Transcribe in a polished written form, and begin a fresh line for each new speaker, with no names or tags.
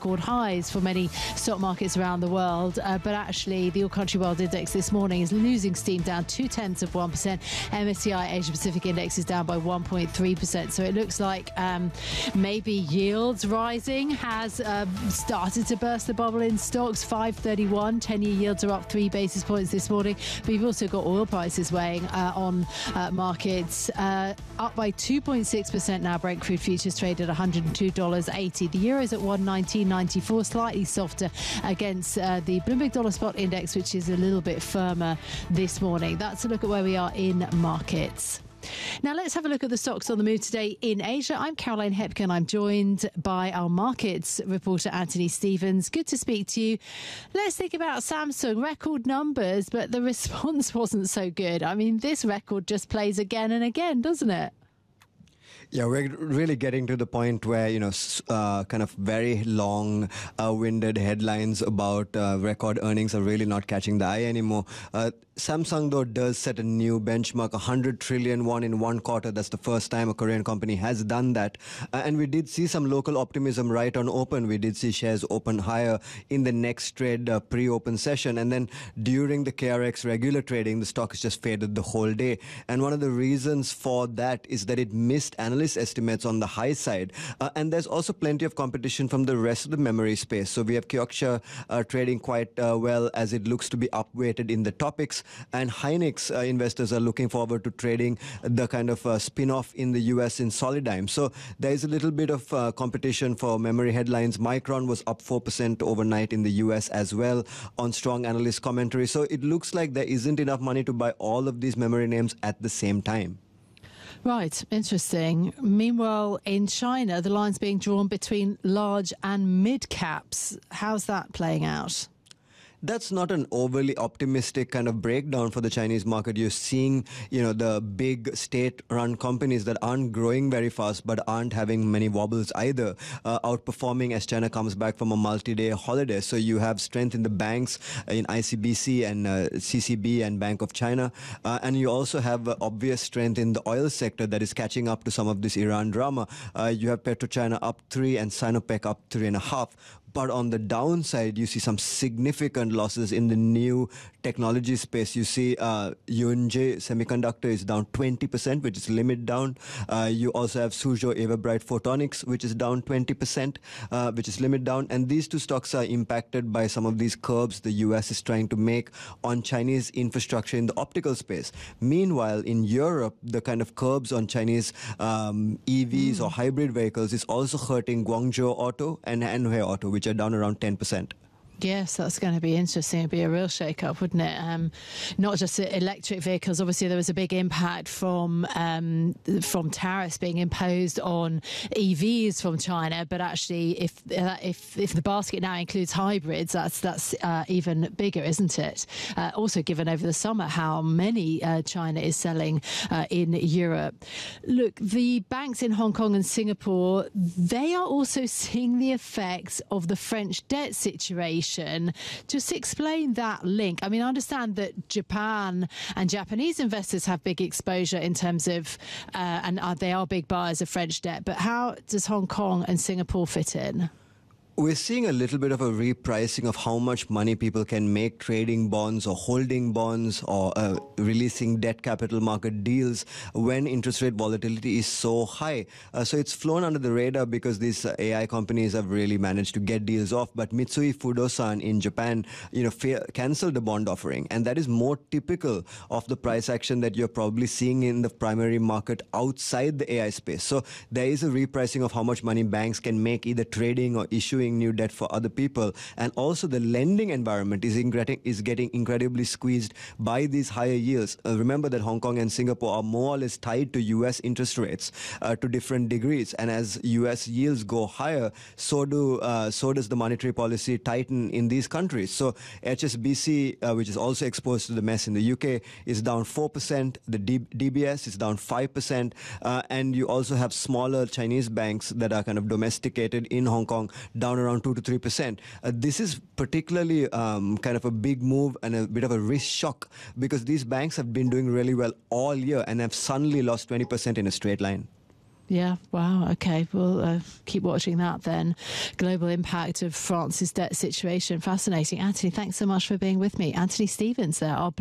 record highs for many stock markets around the world. But actually, the All Country World Index this morning is losing steam, down 0.2%. MSCI Asia Pacific Index is down by 1.3%. So it looks like maybe yields rising has started to burst the bubble in stocks. 531, 10-year yields are up 3 basis points this morning. But you've also got oil prices weighing on markets, up by 2.6% now. Brent crude futures traded at $102.80. The euro's at 119.94, slightly softer against the Bloomberg Dollar Spot Index, which is a little bit firmer this morning. That's a look at where we are in markets. Now let's have a look at the stocks on the move today in Asia. I'm Caroline Hepkin. I'm joined by our markets reporter Anthony Stevens. Good to speak to you. Let's think about Samsung. Record numbers, but the response wasn't so good. I mean, this record just plays again and again, doesn't it?
Yeah, we're really getting to the point where, kind of very long-winded headlines about record earnings are really not catching the eye anymore. Samsung, though, does set a new benchmark, 100 trillion won in one quarter. That's the first time a Korean company has done that. And we did see some local optimism right on open. We did see shares open higher in the next trade pre-open session. And then during the KRX regular trading, the stock has just faded the whole day. And one of the reasons for that is that it missed analyst estimates on the high side. And there's also plenty of competition from the rest of the memory space. So we have Kioxia trading quite well as it looks to be upweighted in the topics. And Hynix investors are looking forward to trading the kind of spin-off in the US in Solidigm. So there is a little bit of competition for memory headlines. Micron was up 4% overnight in the US as well on strong analyst commentary. So it looks like there isn't enough money to buy all of these memory names at the same time.
Right, interesting. Meanwhile, in China, the line's being drawn between large and mid caps. How's that playing out?
That's not an overly optimistic kind of breakdown for the Chinese market. You're seeing, the big state-run companies that aren't growing very fast but aren't having many wobbles either, outperforming as China comes back from a multi-day holiday. So you have strength in the banks, in ICBC and CCB and Bank of China. And you also have obvious strength in the oil sector that is catching up to some of this Iran drama. You have PetroChina up 3 and Sinopec up 3.5. But on the downside, you see some significant losses in the new technology space. You see Yunji Semiconductor is down 20%, which is limit down. You also have Suzhou Everbright Photonics, which is down 20%, which is limit down. And these two stocks are impacted by some of these curbs the US is trying to make on Chinese infrastructure in the optical space. Meanwhile, in Europe, the kind of curbs on Chinese EVs or hybrid vehicles is also hurting Guangzhou Auto and Anhui Auto, which are down around 10%.
Yes, that's going to be interesting. It'd be a real shake-up, wouldn't it? Not just electric vehicles. Obviously, there was a big impact from tariffs being imposed on EVs from China. But actually, if the basket now includes hybrids, that's even bigger, isn't it? Also, given over the summer how many China is selling in Europe. Look, the banks in Hong Kong and Singapore, they are also seeing the effects of the French debt situation. Just explain that link. I mean, I understand that Japan and Japanese investors have big exposure in terms of, and they are big buyers of French debt, but how does Hong Kong and Singapore fit in?
We're seeing a little bit of a repricing of how much money people can make trading bonds or holding bonds or releasing debt capital market deals when interest rate volatility is so high. So it's flown under the radar because these AI companies have really managed to get deals off. But Mitsui Fudosan in Japan, canceled the bond offering. And that is more typical of the price action that you're probably seeing in the primary market outside the AI space. So there is a repricing of how much money banks can make either trading or issuing new debt for other people. And also the lending environment is getting incredibly squeezed by these higher yields. Remember that Hong Kong and Singapore are more or less tied to US interest rates to different degrees. And as US yields go higher, so does the monetary policy tighten in these countries. So HSBC, which is also exposed to the mess in the UK, is down 4%. The DBS is down 5%. And you also have smaller Chinese banks that are kind of domesticated in Hong Kong, down around 2 to 3%. This is particularly kind of a big move and a bit of a risk shock because these banks have been doing really well all year and have suddenly lost 20% in a straight line.
Yeah, wow, okay. We'll keep watching that then. Global impact of France's debt situation. Fascinating. Anthony, thanks so much for being with me. Anthony Stevens there, our